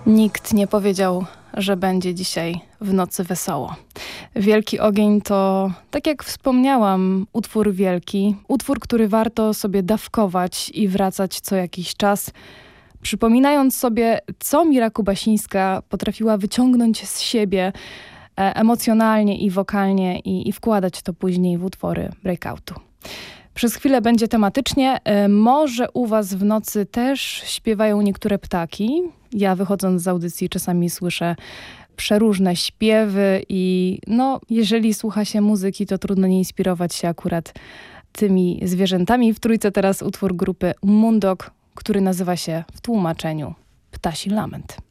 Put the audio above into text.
Nikt nie powiedział, że będzie dzisiaj w nocy wesoło. Wielki ogień to, tak jak wspomniałam, utwór wielki. Utwór, który warto sobie dawkować i wracać co jakiś czas, przypominając sobie, co Mira Kubasińska potrafiła wyciągnąć z siebie emocjonalnie i wokalnie i wkładać to później w utwory breakoutu. Przez chwilę będzie tematycznie. Może u was w nocy też śpiewają niektóre ptaki. Ja wychodząc z audycji czasami słyszę przeróżne śpiewy i jeżeli słucha się muzyki, to trudno nie inspirować się akurat tymi zwierzętami. W trójce teraz utwór grupy Mundok, który nazywa się w tłumaczeniu Ptasi Lament.